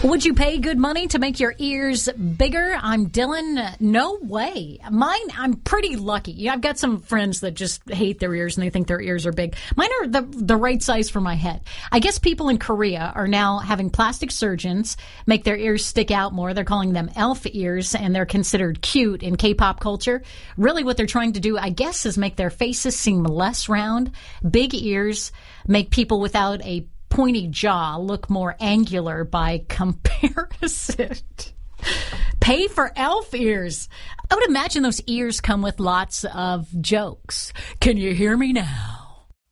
Would you pay good money to make your ears bigger? I'm Dylan. No way. Mine, I'm pretty lucky. Yeah, I've got some friends that just hate their ears and they think their ears are big. Mine are the right size for my head. I guess people in Korea are now having plastic surgeons make their ears stick out more. They're calling them elf ears, and they're considered cute in K-pop culture. Really what they're trying to do, I guess, is make their faces seem less round. Big ears make people without a pointy jaw look more angular by comparison. Pay for elf ears. I would imagine those ears come with lots of jokes. Can you hear me now?